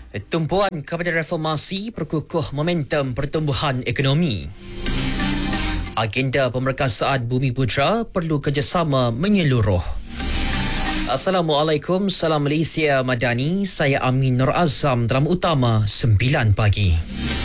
Tumpuan kepada reformasi perkukuh momentum pertumbuhan ekonomi. Agenda pemerkasaan Bumiputera perlu kerjasama menyeluruh. Assalamualaikum, salam Malaysia Madani. Saya Amin Nur Azam dalam utama 9 pagi.